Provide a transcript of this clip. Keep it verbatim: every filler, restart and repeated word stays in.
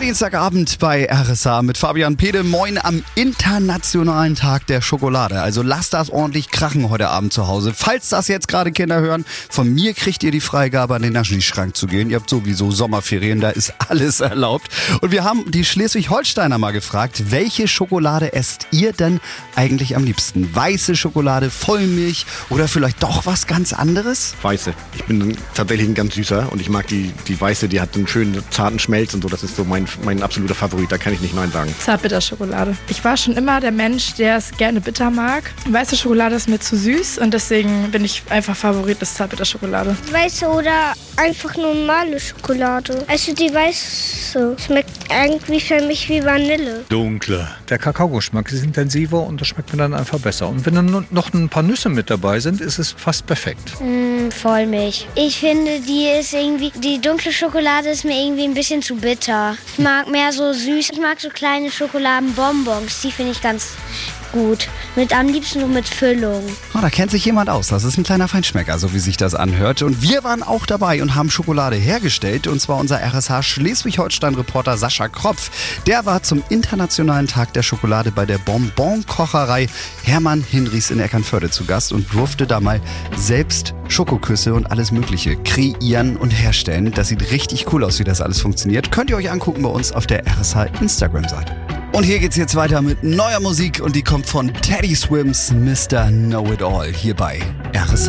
Der Dienstagabend bei R S H mit Fabian Pede. Moin am Internationalen Tag der Schokolade. Also lasst das ordentlich krachen heute Abend zu Hause. Falls das jetzt gerade Kinder hören, von mir kriegt ihr die Freigabe, an den Naschni-Schrank zu gehen. Ihr habt sowieso Sommerferien, da ist alles erlaubt. Und wir haben die Schleswig-Holsteiner mal gefragt, welche Schokolade esst ihr denn eigentlich am liebsten? Weiße Schokolade, Vollmilch oder vielleicht doch was ganz anderes? Weiße. Ich bin tatsächlich ein ganz süßer und ich mag die, die Weiße, die hat einen schönen zarten Schmelz und so. Das ist so mein, mein absoluter Favorit, da kann ich nicht Nein sagen. Zartbitterschokolade. Ich war schon immer der Mensch, der es gerne bitter mag. Weiße Schokolade ist mir zu süß und deswegen bin ich einfach Favorit des Zartbitterschokolade. Weiße oder einfach normale Schokolade. Also die weiße schmeckt irgendwie für mich wie Vanille. Dunkle. Der Kakaogeschmack ist intensiver und das schmeckt mir dann einfach besser. Und wenn dann noch ein paar Nüsse mit dabei sind, ist es fast perfekt. Mm, Vollmilch. Ich finde, die ist irgendwie, die dunkle Schokolade ist mir irgendwie ein bisschen zu bitter. Ich mag mehr so süß. Ich mag so kleine Schokoladenbonbons. Die finde ich ganz gut. Mit am liebsten nur mit Füllung. Oh, da kennt sich jemand aus. Das ist ein kleiner Feinschmecker, so wie sich das anhört. Und wir waren auch dabei und haben Schokolade hergestellt. Und zwar unser R S H Schleswig-Holstein-Reporter Sascha Kropf. Der war zum Internationalen Tag der Schokolade bei der Bonbon-Kocherei Hermann Hinrichs in Eckernförde zu Gast und durfte da mal selbst Schokoküsse und alles Mögliche kreieren und herstellen. Das sieht richtig cool aus, wie das alles funktioniert. Könnt ihr euch angucken bei uns auf der R S H Instagram-Seite. Und hier geht's jetzt weiter mit neuer Musik und die kommt von Teddy Swims Mister Know It All hier bei R S H.